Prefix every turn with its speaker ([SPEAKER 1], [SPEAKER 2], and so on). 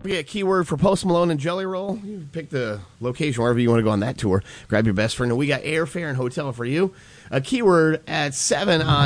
[SPEAKER 1] forget, keyword for Post Malone and Jelly Roll. You pick the location wherever you want to go on that tour. Grab your best friend. And we got airfare and hotel for you. A keyword at 7 on